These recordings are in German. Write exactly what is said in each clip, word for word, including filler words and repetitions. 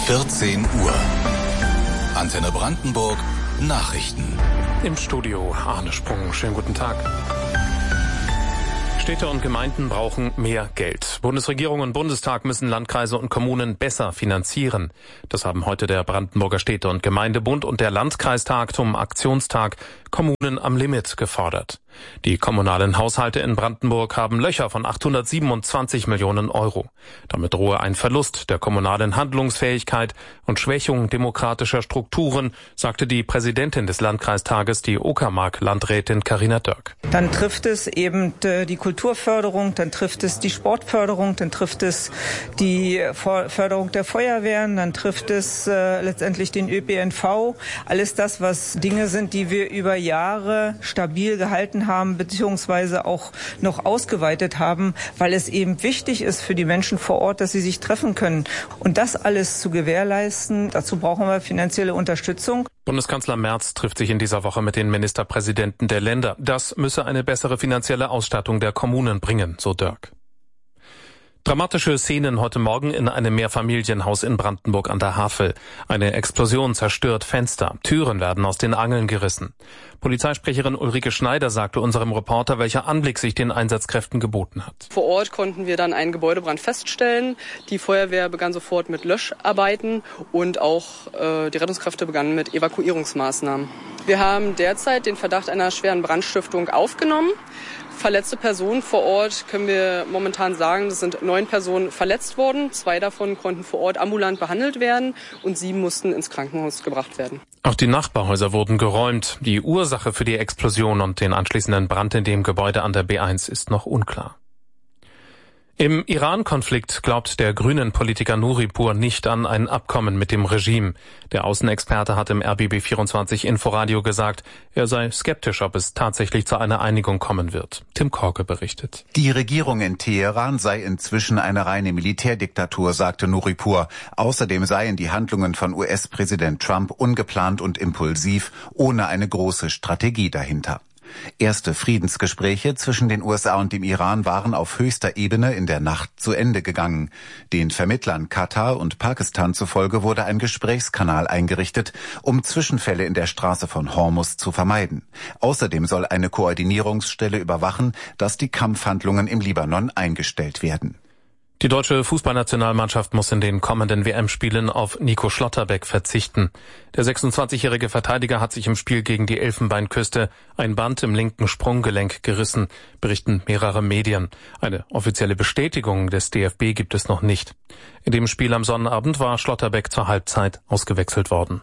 vierzehn Uhr. Antenne Brandenburg Nachrichten. Im Studio Arne Sprung. Schönen guten Tag. Städte und Gemeinden brauchen mehr Geld. Bundesregierung und Bundestag müssen Landkreise und Kommunen besser finanzieren. Das haben heute der Brandenburger Städte- und Gemeindebund und der Landkreistag zum Aktionstag Kommunen am Limit gefordert. Die kommunalen Haushalte in Brandenburg haben Löcher von achthundertsiebenundzwanzig Millionen Euro. Damit drohe ein Verlust der kommunalen Handlungsfähigkeit und Schwächung demokratischer Strukturen, sagte die Präsidentin des Landkreistages, die Uckermark-Landrätin Carina Dörk. Dann trifft es eben die Kulturförderung, dann trifft es die Sportförderung, dann trifft es die Förderung der Feuerwehren, dann trifft es äh, letztendlich den Ö P N V. Alles das, was Dinge sind, die wir über Jahre stabil gehalten haben, beziehungsweise auch noch ausgeweitet haben, weil es eben wichtig ist für die Menschen vor Ort, dass sie sich treffen können. Und das alles zu gewährleisten, dazu brauchen wir finanzielle Unterstützung. Bundeskanzler Merz trifft sich in dieser Woche mit den Ministerpräsidenten der Länder. Das müsse eine bessere finanzielle Ausstattung der Kommunen bringen, so Dörk. Dramatische Szenen heute Morgen in einem Mehrfamilienhaus in Brandenburg an der Havel. Eine Explosion zerstört Fenster. Türen werden aus den Angeln gerissen. Polizeisprecherin Ulrike Schneider sagte unserem Reporter, welcher Anblick sich den Einsatzkräften geboten hat. Vor Ort konnten wir dann einen Gebäudebrand feststellen. Die Feuerwehr begann sofort mit Löscharbeiten und auch äh, die Rettungskräfte begannen mit Evakuierungsmaßnahmen. Wir haben derzeit den Verdacht einer schweren Brandstiftung aufgenommen. Verletzte Personen vor Ort können wir momentan sagen, es sind neun Personen verletzt worden. Zwei davon konnten vor Ort ambulant behandelt werden und sieben mussten ins Krankenhaus gebracht werden. Auch die Nachbarhäuser wurden geräumt. Die Ursache für die Explosion und den anschließenden Brand in dem Gebäude an der B eins ist noch unklar. Im Iran-Konflikt glaubt der Grünen-Politiker Nuripur nicht an ein Abkommen mit dem Regime. Der Außenexperte hat im R B B vierundzwanzig Inforadio gesagt, er sei skeptisch, ob es tatsächlich zu einer Einigung kommen wird. Tim Korke berichtet. Die Regierung in Teheran sei inzwischen eine reine Militärdiktatur, sagte Nuripur. Außerdem seien die Handlungen von U S-Präsident Trump ungeplant und impulsiv, ohne eine große Strategie dahinter. Erste Friedensgespräche zwischen den U S A und dem Iran waren auf höchster Ebene in der Nacht zu Ende gegangen. Den Vermittlern Katar und Pakistan zufolge wurde ein Gesprächskanal eingerichtet, um Zwischenfälle in der Straße von Hormuz zu vermeiden. Außerdem soll eine Koordinierungsstelle überwachen, dass die Kampfhandlungen im Libanon eingestellt werden. Die deutsche Fußballnationalmannschaft muss in den kommenden W M-Spielen auf Nico Schlotterbeck verzichten. Der sechsundzwanzigjährige Verteidiger hat sich im Spiel gegen die Elfenbeinküste ein Band im linken Sprunggelenk gerissen, berichten mehrere Medien. Eine offizielle Bestätigung des D F B gibt es noch nicht. In dem Spiel am Sonnabend war Schlotterbeck zur Halbzeit ausgewechselt worden.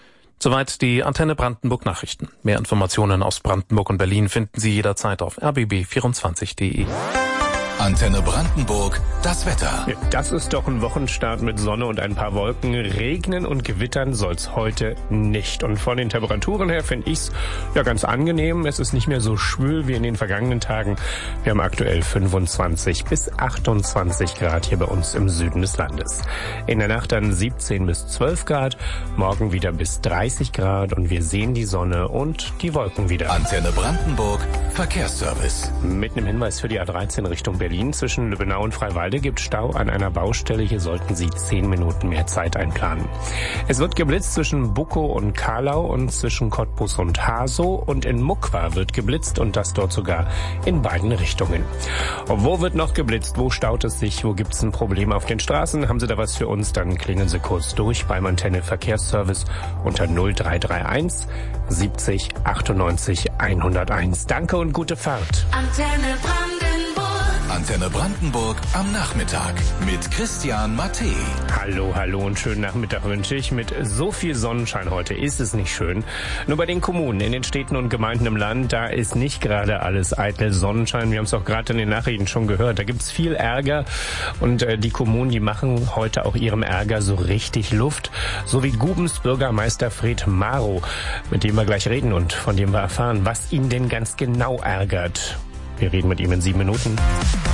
Soweit die Antenne Brandenburg Nachrichten. Mehr Informationen aus Brandenburg und Berlin finden Sie jederzeit auf r b b vierundzwanzig punkt d e. Antenne Brandenburg, das Wetter. Ja, das ist doch ein Wochenstart mit Sonne und ein paar Wolken. Regnen und gewittern soll's heute nicht. Und von den Temperaturen her finde ich's ja ganz angenehm. Es ist nicht mehr so schwül wie in den vergangenen Tagen. Wir haben aktuell fünfundzwanzig bis achtundzwanzig Grad hier bei uns im Süden des Landes. In der Nacht dann siebzehn bis zwölf Grad, morgen wieder bis dreißig Grad und wir sehen die Sonne und die Wolken wieder. Antenne Brandenburg, Verkehrsservice. Mit einem Hinweis für die A dreizehn Richtung Berlin. Berlin zwischen Lübbenau und Freiwalde gibt Stau an einer Baustelle. Hier sollten Sie zehn Minuten mehr Zeit einplanen. Es wird geblitzt zwischen Bukow und Karlau und zwischen Cottbus und Hasow. Und in Muckwa wird geblitzt und das dort sogar in beiden Richtungen. Und wo wird noch geblitzt? Wo staut es sich? Wo gibt es ein Problem auf den Straßen? Haben Sie da was für uns? Dann klingeln Sie kurz durch beim Antenne Verkehrsservice unter null drei drei eins siebzig achtundneunzig hunderteins. Danke und gute Fahrt. Antenne Brandenburg. Antenne Brandenburg am Nachmittag mit Christian Matte. Hallo, hallo und schönen Nachmittag wünsche ich. Mit so viel Sonnenschein heute ist es nicht schön. Nur bei den Kommunen, in den Städten und Gemeinden im Land, da ist nicht gerade alles eitel Sonnenschein. Wir haben es auch gerade in den Nachrichten schon gehört. Da gibt's viel Ärger und äh, die Kommunen, die machen heute auch ihrem Ärger so richtig Luft. So wie Gubens Bürgermeister Fred Marow, mit dem wir gleich reden und von dem wir erfahren, was ihn denn ganz genau ärgert. Wir reden mit ihm in sieben Minuten.